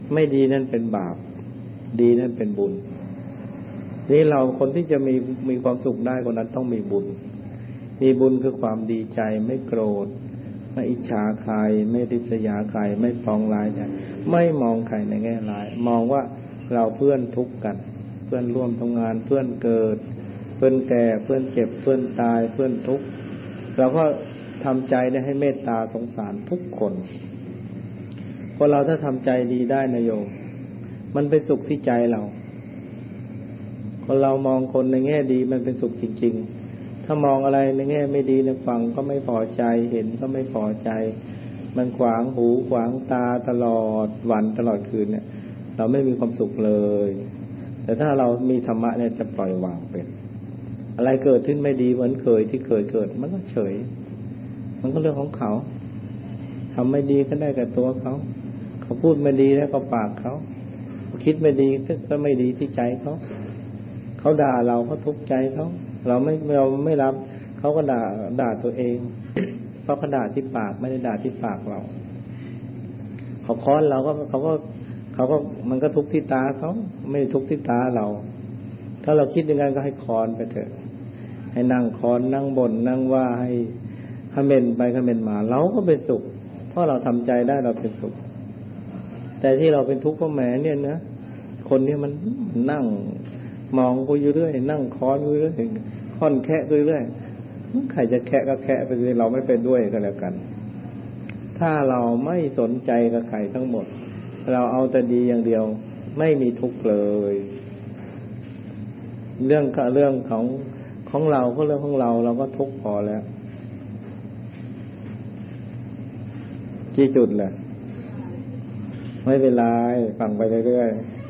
ไม่ดีนั่นเป็นบาปดีนั่นเป็นบุญนี่เราคนที่จะมีความสุขได้คนนั้นต้องมีบุญมีบุญคือความดีใจไม่โกรธไม่อิจฉาใครไม่ริษยาใครไม่ปองร้ายใครไม่มองใครในแง่ร้ายมองว่าเราเพื่อนทุกข์กันเพื่อนร่วมทำงานเพื่อนเกิดเพื่อนแก่เพื่อนเจ็บเพื่อนตายเพื่อนทุกข์เราก็ทำใจได้ให้เมตตาสงสารทุกคนคนเราถ้าทำใจดีได้นะโยมมันเป็นสุขที่ใจเราคนเรามองคนในแง่ดีมันเป็นสุขจริงๆถ้ามองอะไรในแง่ไม่ดีในฟังก็ไม่พอใจเห็นก็ไม่พอใจมันขวางหูขวางตาตลอดวันตลอดคืนเนี่ยเราไม่มีความสุขเลยแต่ถ้าเรามีธรรมะเนี่ยจะปล่อยวางเป็นอะไรเกิดขึ้นไม่ดีเหมือนเคยที่เคยเกิดมันก็เฉยมันก็เรื่องของเขาทำไม่ดีก็ได้กับตัวเขาพูดไม่ดีแล้วก็ปากเขาคิดไม่ดีก็ไม่ดีที่ใจเขาด่าเราก็ทุกข์ใจเราไม่รับเขาก็ด่าตัวเองเพราะเขาด่าที่ปากไม่ได้ด่าที่ปากเราเขาค้อนเราก็เขาก็มันก็ทุกข์ที่ตาเขาไม่ทุกข์ที่ตาเราถ้าเราคิดอย่างนั้นก็ให้ค้อนไปเถอะให้นั่งค้อนนั่งบ่นนั่งว่าให้คอมเมนต์ไปคอมเมนต์มาเราก็เป็นสุขเพราะเราทำใจได้เราเป็นสุขแต่ที่เราเป็นทุกข์เพราะแหมเนี่ยนะคนนี้มันนั่งมองกูอยู่เรื่อยนั่งค้อนอยู่เรื่อยค้อนแคะอยู่เรื่อยใครจะแคะก็แคะไปเลยเราไม่เป็นด้วยก็แล้วกันถ้าเราไม่สนใจกับใครทั้งหมดเราเอาแต่ดีอย่างเดียวไม่มีทุกข์เลยเรื่องของเราก็เรื่องของเราก็ทุกข์พอแล้วจี้จุดแหละไม่เป็นไรฟังไปเรื่อย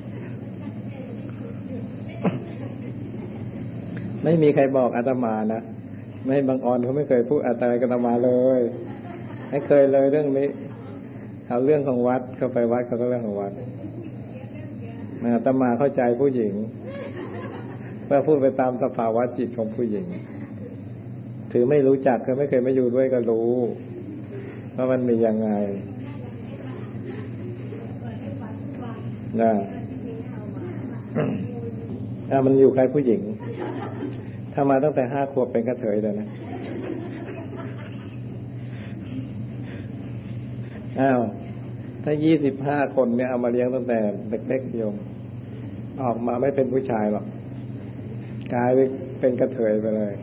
ๆไม่มีใครบอกอาตมานะไม่บางออนเขาไม่เคยพูดอาตมาเลยไม่เคยเลยเรื่องนี้เอาเรื่องของวัดเข้าไปวัดเขาก็เรื่องของวัดอาตมาเข้าใจผู้หญิงเมื่อพูดไปตามสภาวะจิตของผู้หญิงถือไม่รู้จักคือไม่เคยมาอยู่ด้วยก็รู้ว่ามันมียังไงมันอยู่ใครผู้หญิงถ้ามาตั้งแต่5 ขวบเป็นกระเทยเลยนะถ้า25 คนเนี่ยเอามาเลี้ยงตั้งแต่เด็กๆโยมออกมาไม่เป็นผู้ชายหรอกกลายเป็นกระเทยไปเลย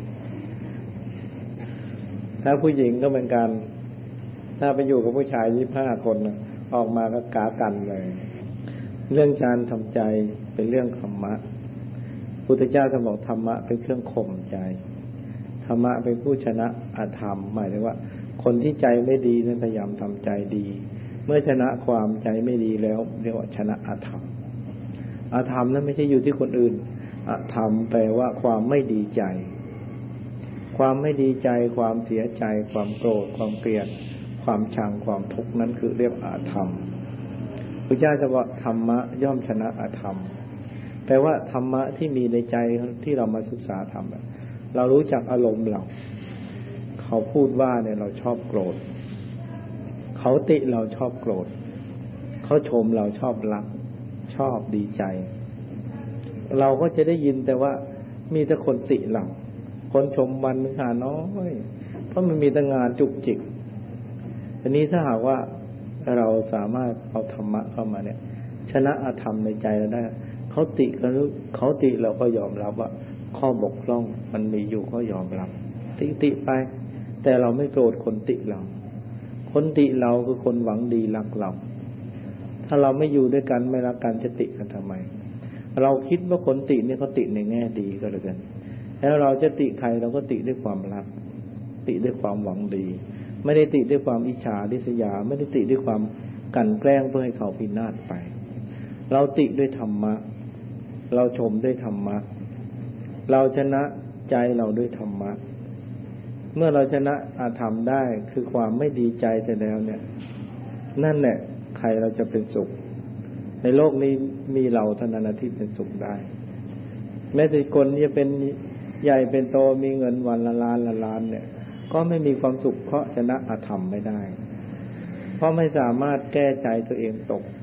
ถ้าผู้หญิงก็เหมือนกันถ้าไปอยู่กับผู้ชาย25 คนออกมาก็กากันเลยเรื่องการทำใจเป็นเรื่องธรรมะพุทธเจ้าท่านบอกธรรมะเป็นเครื่องข่มใจธรรมะเป็นผู้ชนะอธรรมหมายถึงว่าคนที่ใจไม่ดีนั้นพยายามทำใจดีเมื่อชนะความใจไม่ดีแล้วเรียกว่าชนะอธรรมอธรรมนั้นไม่ใช่อยู่ที่คนอื่นอธรรมแปลว่าความไม่ดีใจความไม่ดีใจความเสียใจความโกรธความเกลียดความชังความทุกข์นั้นคือเรียกอธรรมพระเจ้าจะว่าธรรมะย่อมชนะอธรรมแปลว่าธรรมะที่มีในใจที่เรามาศึกษาธรรมเรารู้จักอารมณ์เราเขาพูดว่าเนี่ยเราชอบโกรธเขาติเราชอบโกรธเขาชมเราชอบรักชอบดีใจเราก็จะได้ยินแต่ว่ามีแต่คนติเราคนชมวันนึงหาน้อยเพราะมันมีแต่งานจุกจิกอันนี้ถ้าหากว่าเราสามารถเอาธรรมะเข้ามาเนี่ยชนะอธรรมในใจเราได้เขาติเราก็ยอมรับว่าข้อบกพร่องมันมีอยู่ก็ยอมรับติไปแต่เราไม่โกรธคนติเราคนติเราคือคนหวังดีรักเราถ้าเราไม่อยู่ด้วยกันไม่รักกันจะติกันทำไมเราคิดว่าคนติเนี่ยเขาติในแง่ดีก็แล้วกันแล้วเราจะติใครเราก็ติด้วยความรักติด้วยความหวังดีไม่ได้ติด้วยความอิจฉาริษยาไม่ได้ติด้วยความกลั่นแกล้งเพื่อให้เขาพินาศไปเราติด้วยธรรมะเราชมด้วยธรรมะเราชนะใจเราด้วยธรรมะเมื่อเราชนะอาธรรมได้คือความไม่ดีใจเสร็จแล้วเนี่ยนั่นแหละใครเราจะเป็นสุขในโลกนี้มีเราเท่านั้นที่เป็นสุขได้แม้แต่คนที่จะเป็นใหญ่เป็นโตมีเงินวันละล้านเนี่ยก็ไม่มีความสุขเพราะชนะอาธรรมไม่ได้เพราะไม่สามารถแก้ใจตัวเองตก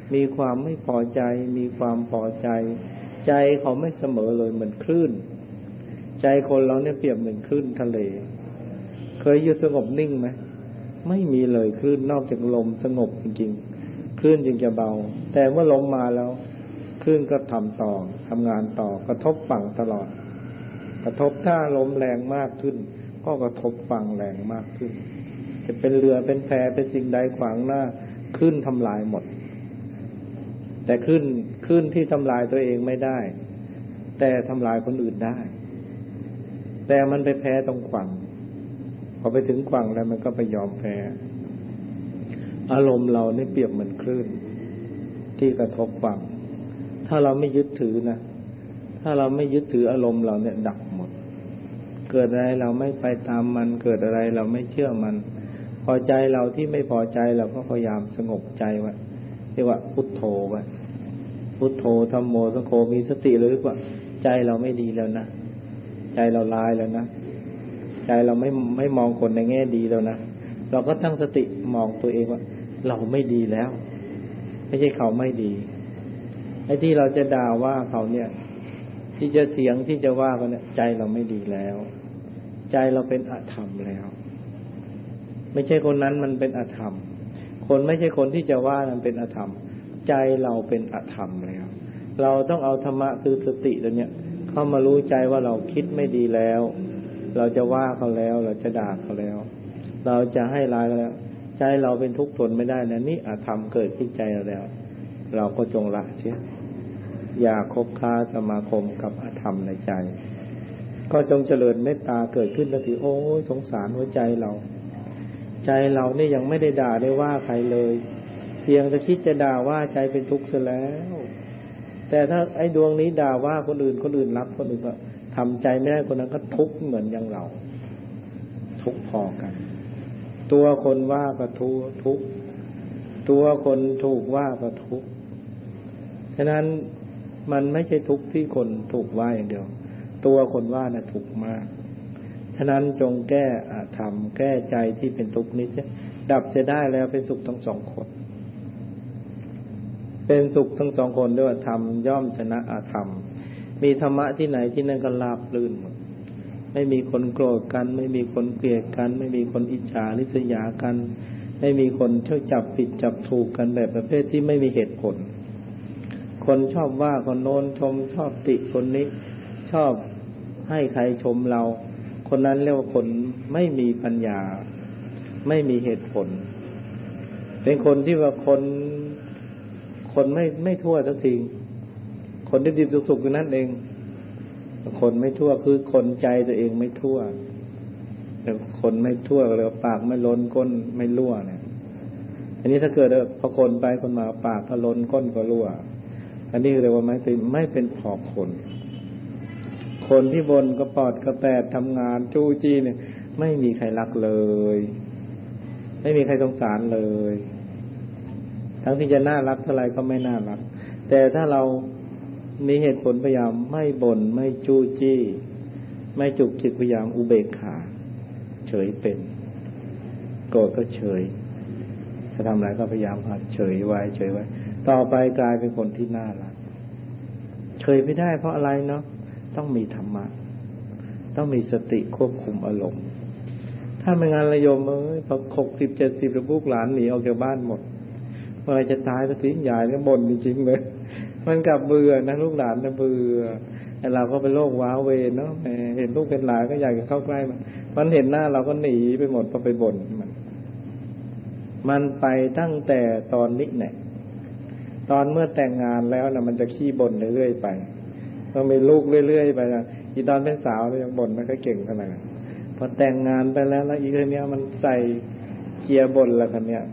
มีความไม่พอใจมีความพอใจใจเขาไม่เสมอเลยเหมือนคลื่นใจคนเราเนี่ยเปรียบเหมือนคลื่นทะเลเคยอยู่สงบนิ่งไหมไม่มีเลยคลื่นนอกจากลมสงบจริงๆคลื่นจึงจะเบาแต่เมื่อลมมาแล้วคลื่นก็ทำต่อทำงานต่อกระทบฝั่งตลอดกระทบถ้าลมแรงมากขึ้นก็กระทบฝั่งแรงมากขึ้นจะเป็นเรือเป็นแพเป็นสิ่งใดขวางหน้าคลื่นทำลายหมดแต่คลื่นที่ทำลายตัวเองไม่ได้แต่ทำลายคนอื่นได้แต่มันไปแพ้ตรงฝั่งพอไปถึงฝั่งแล้วมันก็ไปยอมแพ้อารมณ์เราเนี่ยเปรียบเหมือนคลื่นที่กระทบฝั่งถ้าเราไม่ยึดถือนะถ้าเราไม่ยึดถืออารมณ์เราเนี่ยดับหมดเกิดอะไรเราไม่ไปตามมันเกิดอะไรเราไม่เชื่อมันพอใจเราที่ไม่พอใจเราก็พยายามสงบใจไว้เรียกว่าพุทโธไว้พุทโธธัมโมสังโฆมีสติเลยว่าใจเราไม่ดีแล้วนะใจเราร้ายแล้วนะใจเราไม่มองคนในแง่ดีแล้วนะเราก็ตั้งสติมองตัวเองว่าเราไม่ดีแล้วไม่ใช่เขาไม่ดีไอ้ที่เราจะด่าว่าเขาเนี่ยที่จะเสียงที่จะว่ากันเนี่ยใจเราไม่ดีแล้วใจเราเป็นอธรรมแล้วไม่ใช่คนนั้นมันเป็นอธรรมคนไม่ใช่คนที่จะว่ามันเป็นอธรรมใจเราเป็นอธรรมแล้วเราต้องเอาธรรมะคือสติตัวเนี้ยเข้ามารู้ใจว่าเราคิดไม่ดีแล้วเราจะว่าเขาแล้วเราจะด่าเขาแล้วเราจะให้ร้ายเขาแล้วใจเราเป็นทุกข์ทนไม่ได้นะนี่อธรรมเกิดที่ใจเราแล้วเราก็จงละเสียอย่าคบค้าสมาคมกับอธรรมในใจก็จงเจริญเมตตาเกิดขึ้นทันทีโอ้ยสงสารหัวใจเราใจเรานี่ยังไม่ได้ด่าได้ว่าใครเลยเพียงแต่คิดจะด่าว่าใจเป็นทุกข์ซะแล้วแต่ถ้าไอ้ดวงนี้ด่าว่าคนอื่นรับคนอื่นก็ทำใจไม่ได้คนนั้นก็ทุกข์เหมือนอย่างเราทุกข์พอกันตัวคนว่าก็ทุกข์ตัวคนถูกว่าก็ทุกข์ฉะนั้นมันไม่ใช่ทุกข์ที่คนถูกว่าอย่างเดียวตัวคนว่าน่ะทุกข์มากฉะนั้นจงแก้อธรรมแก้ใจที่เป็นทุกข์นี้ดับจะได้แล้วเป็นสุขทั้งสองคนเป็นสุขทั้งสองคนด้วยธรรมย่อมชนะอธรรมมีธรรมะที่ไหนที่นั่นก็ราบรื่นหมดไม่มีคนโกรธกันไม่มีคนเกลียดกันไม่มีคนอิจฉาริษยากันไม่มีคนเที่ยวจับผิดจับถูกกันแบบประเภทที่ไม่มีเหตุผลคนชอบว่าคนโน้นชมชอบติคนนี้ชอบให้ใครชมเราคนนั้นเรียกว่าคนไม่มีปัญญาไม่มีเหตุผลเป็นคนที่ว่าคนไม่ทั่วสักทีคนที่ดิบสุขๆอยู่นั่นเองคนไม่ทั่วคือคนใจตัวเองไม่ทั่วแต่คนไม่ทั่วก็เลยปากไม่ล้นก้นไม่รั่วเนี่ยอันนี้ถ้าเกิดพอคนไปคนมาปากก็ล้นก้นก็รั่วอันนี้เรียกว่าไม่เป็นพอคนที่บนกระปอดกระแปดทำงานจู้จี้เนี่ยไม่มีใครรักเลยไม่มีใครสงสารเลยทั้งที่จะน่ารักเท่าไรก็ไม่น่ารักแต่ถ้าเรามีเหตุผลพยายามไม่บ่นไม่จู้จี้ไม่จุกจิกพยายามอุเบกขาเฉยเป็นโกรธก็เฉยจะทำอะไรก็พยายามหัดเฉยไว้ต่อไปกลายเป็นคนที่น่ารักเฉยไม่ได้เพราะอะไรเนาะต้องมีธรรมะต้องมีสติควบคุมอารมณ์ถ้าไม่งั้นระยมพอ60 70ลูกหลานหนีออกจากบ้านหมดเมื่อไรจะตายก็ทิ้งยายก็บ่นจริงๆเลยมันกลับเบื่อนะลูกหลานนะเบื่อแต่เราก็เป็นโรคว้าเวเนาะเห็นลูกเป็นหลานก็อยากจะเข้าใกล้มันเห็นหน้าเราก็หนีไปหมดพอไปบ่นมันไปตั้งแต่ตอนนี้เนี่ยตอนเมื่อแต่งงานแล้วนะมันจะขี้บ่นเรื่อยๆไปต้องมีลูกเรื่อยๆไปนะอีตอนเป็นสาวเรายังบ่นไม่ค่อยเก่งเท่าไหร่พอแต่งงานไปแล้วอีกเรื่องนี้มันใส่เกียร์บ่นแล้วคันเนี้ย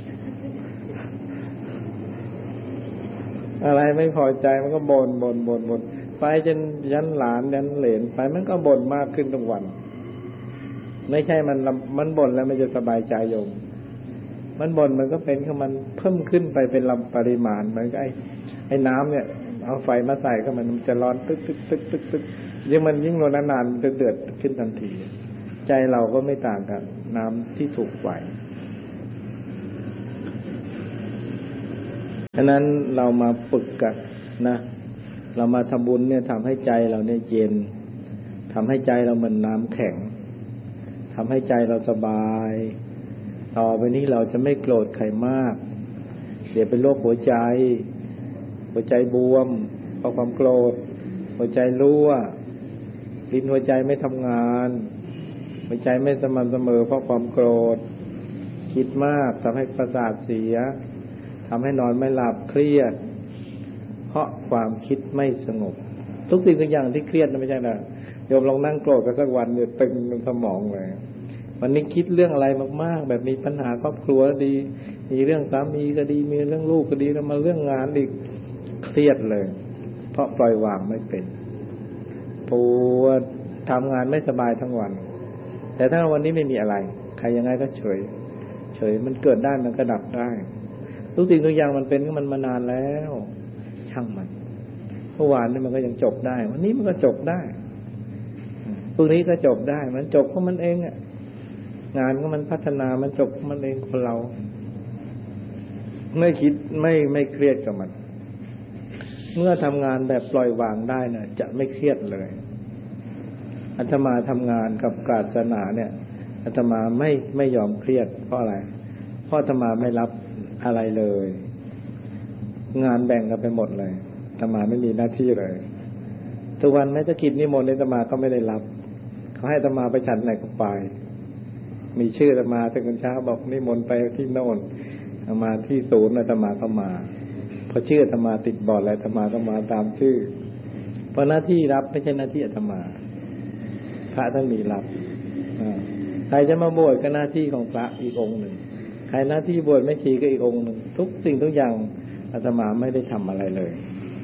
อะไรไม่พอใจมันก็บ่นไปจนยันหลานยันเหลนไปมันก็บ่นมากขึ้นทุกวันไม่ใช่มันบ่นแล้วมันจะสบายใจโยมมันบ่นมันก็เป็นของมันเพิ่มขึ้นไปเป็นลำปริมาณเหมือนกับไอ้น้ำเนี่ยเอาไฟมาใส่ก็มันจะร้อนตึกยิ่งร้อนนานๆเดือดขึ้นทันทีใจเราก็ไม่ต่างกันน้ำที่ถูกไฟฉะนั้นเรามาฝึกกันนะเรามาทำบุญเนี่ยทำให้ใจเราเนี่ยเย็นทำให้ใจเราเหมือนน้ำแข็งทำให้ใจเราสบายต่อไปนี้เราจะไม่โกรธใครมากเดี๋ยวเป็นโรคหัวใจบวมเพราะความโกรธหัวใจรั่วลิ้นหัวใจไม่ทำงานหัวใจไม่สม่ำเสมอเพราะความโกรธคิดมากทำให้ประสาทเสียทำให้นอนไม่หลับเครียดเพราะความคิดไม่สงบทุกสิ่งทุกอย่างที่เครียดนะไม่ใช่นะโยมลองนั่งโกรธกันสักวันเนี่ยตึงในสมองเลยวันนี้คิดเรื่องอะไรมากๆแบบมีปัญหาครอบครัวดีมีเรื่องสามีก็ดีมีเรื่องลูกก็ดีแล้วมาเรื่องงานอีกเครียดเลยเพราะปล่อยวางไม่เป็นปวดทำงานไม่สบายทั้งวันแต่ถ้าวันนี้ไม่มีอะไรใครยังไงก็เฉยมันเกิดได้มันก็ดับได้ทุกสิ่งทุกอย่างมันเป็นของมันมานานแล้วช่างมันเมื่อวานนี่มันก็ยังจบได้วันนี้มันก็จบได้พรุ่งนี้ก็จบได้มันจบของมันเองอ่ะงานก็มันพัฒนามันจบของมันเองคนเราไม่คิดไม่เครียดกับมันเมื่อทำงานแบบปล่อยวางได้นะจะไม่เครียดเลยอาตมาทำงานกับศาสนาเนี่ยอาตมาไม่ยอมเครียดเพราะอะไรเพราะอาตมาไม่รับอะไรเลยงานแบ่งกันไปหมดเลยอาตมาไม่มีหน้าที่เลยทุกวันแม้จะกินนิมนต์อาตมาก็ไม่ได้รับเขาให้อาตมาไปฉันไหนก็ไปมีชื่ออาตมาถึงเช้าบอกนิมนต์ไปที่โน่นอาตมาที่ศูนย์อาตมาก็มาพอชื่ออาตมาติดบอร์ดแล้วอาตมาก็มาตามชื่อเพราะหน้าที่รับไม่ใช่หน้าที่อาตมาพระท่านมีรับใครจะมาบวชก็หน้าที่ของพระอีกองค์หนึ่งใครหน้าที่บวชไม่ชีก็อีกองค์หนึ่งทุกสิ่งทุกอย่างอาตมาไม่ได้ทำอะไรเลย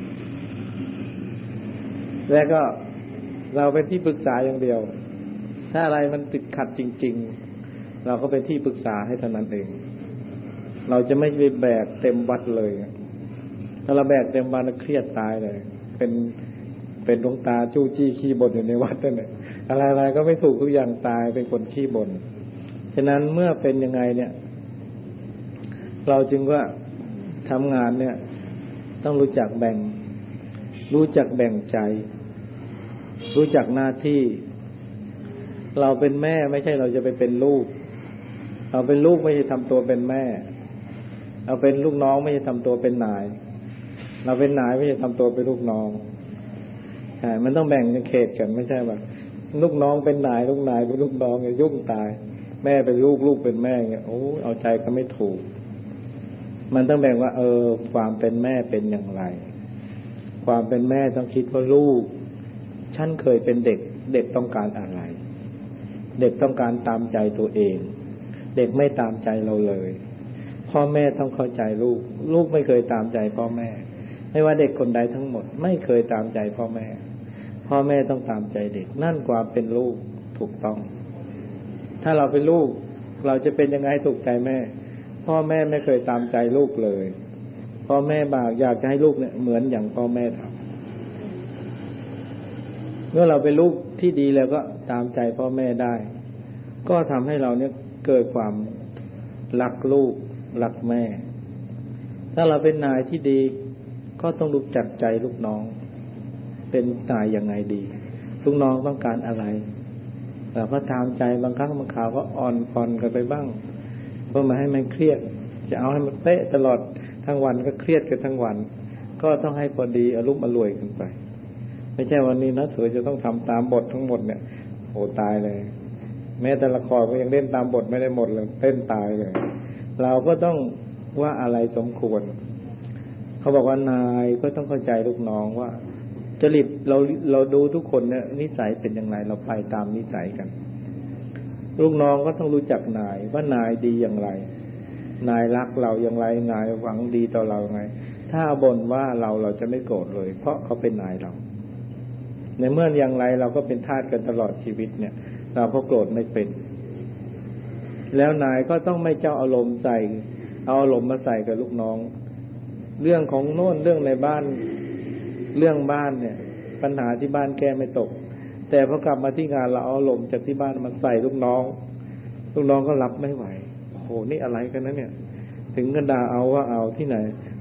แล้วก็เราเป็นที่ปรึกษาอย่างเดียวถ้าอะไรมันติดขัดจริงๆเราก็เป็นที่ปรึกษาให้เท่านั้นเองเราจะไม่ไปแบกเต็มวัดเลยถ้าเราแบกเต็มวัดเครียดตายเลยเป็นดวงตาจู้จี้ขี้บ่นอยู่ในวัดนั่นแหละอะไรๆก็ไม่ถูกทุกอย่างตายเป็นคนขี้บ่นฉะนั้นเมื่อเป็นยังไงเนี่ยเราจึงว่าทำงานเนี่ยต้องรู้จักแบ่งใจรู้จักหน้าที่เราเป็นแม่ไม่ใช่เราจะไปเป็นลูกเราเป็นลูกไม่ใช่ทำตัวเป็นแม่เราเป็นลูกน้องไม่ใช่ทำตัวเป็นนายเราเป็นนายไม่ใช่ทำตัวเป็นลูกน้องใช่มันต้องแบ่งเขตกันไม่ใช่ว่าลูกน้องเป็นนายลูกนายเป็นลูกน้องเนี่ยยุ่งตายแม่เป็นลูกลูกเป็นแม่เนี่ยโอ้เอาใจก็ไม่ถูกมันต้องแบ่งว่าความเป็นแม่เป็นอย่างไรความเป็นแม่ต้องคิดว่าลูกฉันเคยเป็นเด็กต้องการอะไรเด็กต้องการตามใจตัวเองเด็กไม่ตามใจเราเลยพ่อแม่ต้องเข้าใจลูกไม่เคยตามใจพ่อแม่ไม่ว่าเด็กคนใดทั้งหมดไม่เคยตามใจพ่อแม่ต้องตามใจเด็กนั่นความเป็นลูกถูกต้องถ้าเราเป็นลูกเราจะเป็นยังไงถูกใจแม่พ่อแม่ไม่เคยตามใจลูกเลยพ่อแม่อยากจะให้ลูกเนี่ยเหมือนอย่างพ่อแม่ทำเมื่อเราเป็นลูกที่ดีแล้วก็ตามใจพ่อแม่ได้ก็ทำให้เราเนี่ยเกิดความรักลูกรักแม่ถ้าเราเป็นนายที่ดีก็ต้องรู้จักใจลูกน้องเป็นนายยังไงดีลูกน้องต้องการอะไรเราก็ตามใจบางครั้งบางคราวก็อ่อนกันไปบ้างเพื่อมาให้มันเครียดจะเอาให้มันเป๊ะตลอดทั้งวันก็เครียดกันทั้งวันก็ต้องให้พอดีอารมณ์อร่วยกันไปไม่ใช่วันนี้นะเธอจะต้องทำตามบททั้งหมดเนี่ยโอ้ตายเลยแม้แต่ละครก็ยังเล่นตามบทไม่ได้หมดเลยเต้นตายเลยเราก็ต้องว่าอะไรสมควรเขาบอกว่านายก็ต้องเข้าใจลูกน้องว่าจริตเราดูทุกคนเนี่ยนิสัยเป็นอย่างไรเราไปตามนิสัยกันลูกน้องก็ต้องรู้จักนายว่านายดีอย่างไรนายรักเราอย่างไรนายหวังดีต่อเราอย่างไรถ้าบ่นว่าเราจะไม่โกรธเลยเพราะเขาเป็นนายเราในเมื่ออย่างไรเราก็เป็นทาสกันตลอดชีวิตเนี่ยเราก็โกรธไม่เป็นแล้วนายก็ต้องไม่เจ้าอารมณ์ใส่เอาอารมณ์มาใส่กับลูกน้องเรื่องของโน่นเรื่องในบ้านเรื่องบ้านเนี่ยปัญหาที่บ้านแก้ไม่ตกแต่พอกลับมาที่งานเราเอาอารมณ์จากที่บ้านมาใส่ลูกน้องก็รับไม่ไหวโอ้โหนี่อะไรกันนะเนี่ยถึงกันด่าเอาว่าเอาที่ไหน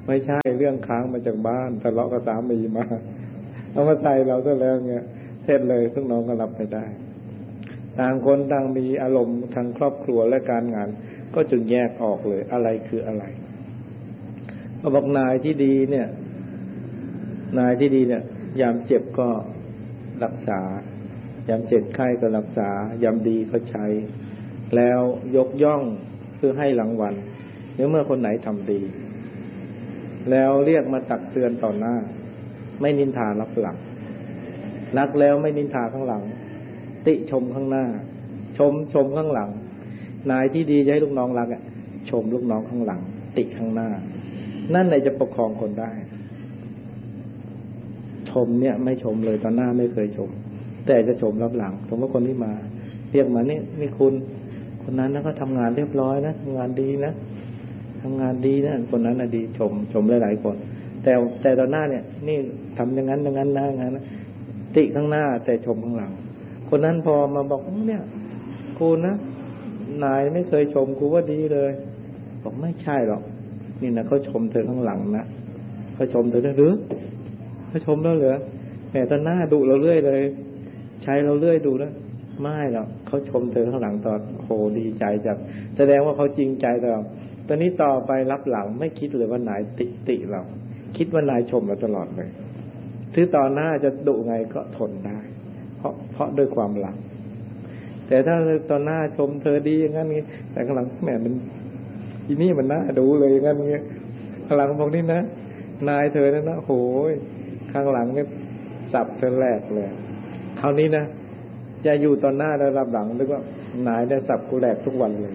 ไม่ใช่เรื่องค้างมาจากบ้านทะเลาะกับสามีมาเอามาใส่เราซะแล้วเงี้ยเสร็จเลยซึ่งน้องก็รับไม่ได้ต่างคนต่างมีอารมณ์ทางครอบครัวและการงานก็จึงแยกออกเลยอะไรคืออะไรเขาบอกนายที่ดีเนี่ยยามเจ็บก็รักษายามเจ็บไข้ก็รักษายามดีก็ใช้แล้วยกย่องเพื่อให้รางวัลเมื่อคนไหนทำดีแล้วเรียกมาตักเตือนต่อหน้าไม่นินทารับหลังรักแล้วไม่นินทาข้างหลังติชมข้างหน้าชมข้างหลังนายที่ดีจะให้ลูกน้องรักชมลูกน้องข้างหลังติข้างหน้านั่นไหนจะปกครองคนได้ชมเนี่ยไม่ชมเลยตอนหน้าไม่เคยชมแต่จะชมรับหลังสมมติคนที่มาเรียกมานี่คุณคนนั้นนะก็ทำงานเรียบร้อยนะทำงานดีนะทำงานดีนะคนนั้นนะดีชมหลายๆคนแต่ตอนหน้าเนี่ยนี่ทำอย่างนั้นนะอย่างนั้นติข้างหน้าแต่ชมข้างหลังคนนั้นพอมาบอกเนี่ยกูนะนายไม่เคยชมกูว่าดีเลยบอกไม่ใช่หรอกนี่นะเขาชมเธอข้างหลังนะเขาชมเธอหรือเขาชมแล้วเหรอแต่ตอนหน้าดุเราเรื่อยเลยใช้เราเรื่อยดูแล้วไม่หรอกเขาชมเธอข้างหลังตอนโหดีใจจังแสดงว่าเขาจริงใจต่อตอนนี้ต่อไปรับหลังไม่คิดเลยว่านายติเราคิดว่านายชมเราตลอดเลยถือตอนหน้าจะดุไงก็ทนได้เพราะด้วยความรักแต่ถ้าตอนหน้าชมเธอดีอย่างนั้นงี้แต่ข้างหลังแหมมันทีนี่มันน่าดูเลยอย่างนั้นงี้ข้างหลังบอกนี่นะนายเธอนะโหยข้างหลังเนี่ยสับเธอแหลกเลยคราวนี้นะจะอยู่ตอนหน้าแล้วรับหลังหรือว่านายได้สับกูแหลกทุกวันเลย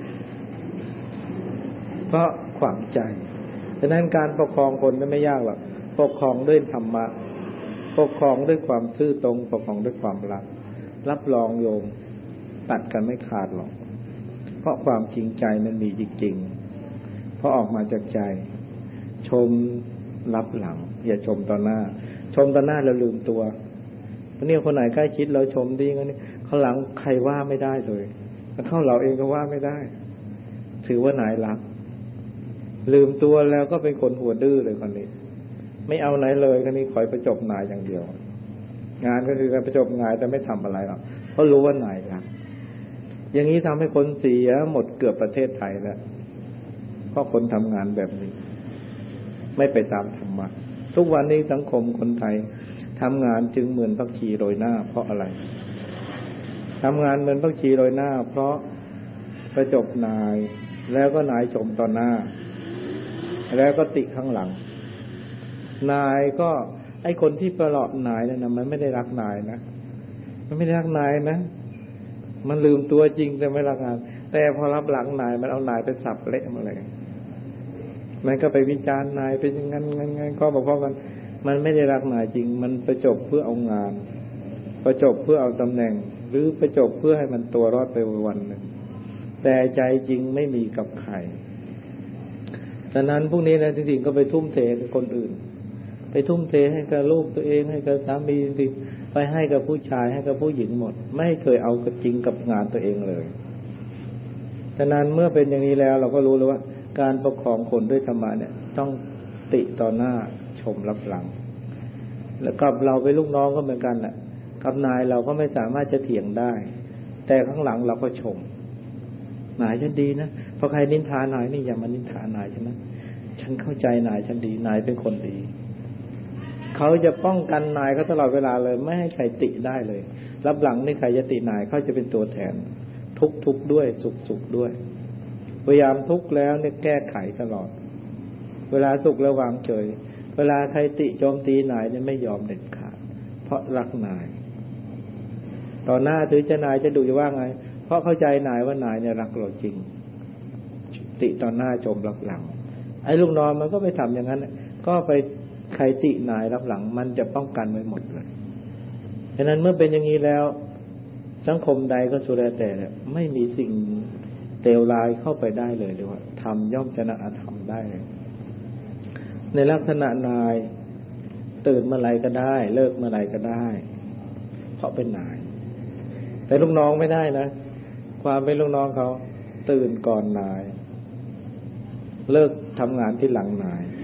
เพราะขวางใจฉะนั้นการปกครองคนนั้นไม่ยากหรอกปกครองด้วยธรรมะปกครองด้วยความซื่อตรงปกครองด้วยความรักรับรองโยมตัดกันไม่ขาดหรอกเพราะความจริงใจมันมีจริงๆเพราะออกมาจากใจชมรับหลังอย่าชมต่อหน้าชมต่อหน้าแล้วลืมตัวเนี่ยคนไหนใกล้ชิดเราชมดีงั้นข้างหลังใครว่าไม่ได้เลยเข้าเราเองก็ว่าไม่ได้ถือว่านายรักลืมตัวแล้วก็เป็นคนหัวดื้อเลยคนนี้ไม่เอาไหนเลยคนนี้คอยประจบนายอย่างเดียวงานก็คือการประจบนายแต่ไม่ทำอะไรหรอกเพราะรู้ว่านายรักอย่างนี้ทำให้คนเสียหมดเกือบประเทศไทยแล้วเพราะคนทำงานแบบนี้ไม่ไปตามธรรมะทุกวันนี้สังคมคนไทยทำงานจึงเหมือนผักชีโรยหน้าเพราะอะไรทำงานเหมือนผักชีโรยหน้าเพราะประจบนายแล้วก็นายชมต่อหน้าแล้วก็ติข้างหลังนายก็ไอ้คนที่ประหลาดนายเนี่ยนะมันไม่ได้รักนายนะมันไม่ได้รักนายนะมันลืมตัวจริงแต่ไม่รักงานแต่พอรับหลังนายมันเอานายไปสับเละมาเลยมันก็ไปวิจารณ์นายเป็นอย่างนั้นก็บอกว่ามันไม่ได้รักนายจริงมันประจบเพื่อเอางานประจบเพื่อเอาตำแหน่งหรือประจบเพื่อให้มันตัวรอดไปวันหนึ่งแต่ใจจริงไม่มีกับใครดังนั้นพวกนี้นะจริงๆก็ไปทุ่มเทกับคนอื่นไปทุ่มเทให้กับลูกตัวเองให้กับสามีจริงๆไปให้กับผู้ชายให้กับผู้หญิงหมดไม่เคยเอากับจริงกับงานตัวเองเลยดังนั้นเมื่อเป็นอย่างนี้แล้วเราก็รู้เลยว่าการปกครองคนด้วยธรรมะเนี่ยต้องติต่อหน้าชมรับหลังแล้วกับเราเป็นลูกน้องก็เหมือนกันแหละกับนายเราก็ไม่สามารถจะเถียงได้แต่ข้างหลังเราก็ชมนายฉันดีนะพอใครนินทานายนี่อย่ามานินทานายฉันนะฉันเข้าใจนายฉันดีนายเป็นคนดีเขาจะป้องกันนายเขาตลอดเวลาเลยไม่ให้ใครติได้เลยรับหลังนี่ใครจะตินายเขาจะเป็นตัวแทนทุกด้วยสุขด้วยพยายามทุกข์แล้วเนี่ยแก้ไขตลอดเวลาสุขแล้ววางเฉยเวลาใครติโจมตีนายเนี่ยไม่ยอมเด็ดขาดเพราะรักนายต่อหน้าถือจะนายจะดุจะว่าไงเพราะเข้าใจนายว่านายเนี่ยรักเราจริงติต่อหน้าชมรับหลังไอ้ลูกน้องมันก็ไปทำอย่างนั้นก็ไปใครตินายรับหลังมันจะป้องกันไว้หมดเลยฉะนั้นเมื่อเป็นอย่างนี้แล้วสังคมใดก็สุดแต่ไม่มีสิ่งเลวร้ายเข้าไปได้เลยหรือว่าธรรมย่อมชนะอธรรมได้ในลักษณะนายตื่นเมื่อไรก็ได้เลิกเมื่อไรก็ได้เพราะเป็นนายแต่ลูกน้องไม่ได้นะความเป็นลูกน้องเขาตื่นก่อนนายเลิกทำงานที่หลังนาย